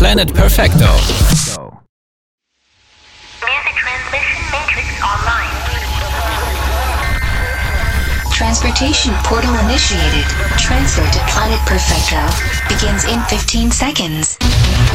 Planet Perfecto. Music transmission matrix online. Transportation portal initiated. Transfer to Planet Perfecto begins in 15 seconds.